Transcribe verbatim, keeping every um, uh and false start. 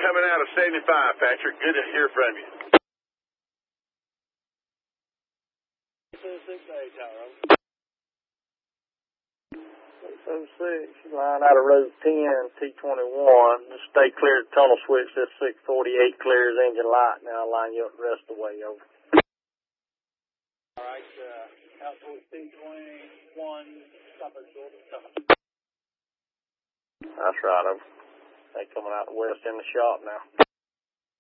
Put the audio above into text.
coming out of seventy-five, Patrick. Good to hear from you. six eight, Tower. six oh six, line out of road ten, T twenty-one. Just stay clear of the tunnel switch. This six forty-eight clears engine light. Now I'll line you up the rest of the way, over. All right, uh, out towards T twenty-one, stop at Jordan. That's right, over. They coming out the west in the shop now.